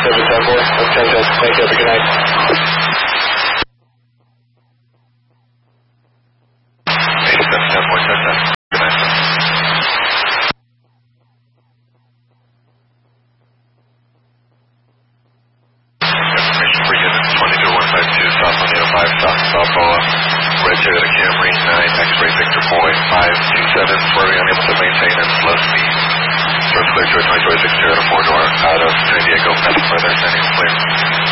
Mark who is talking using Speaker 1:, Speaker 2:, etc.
Speaker 1: 774. Thank you. Have a good night.
Speaker 2: Red Toyota Camry, 9 X-ray Victor Boy, 527, swerving unable to maintain and slow speed. Road clear to a 2026 Toyota 4-door out of San Diego, nothing further, standing clear.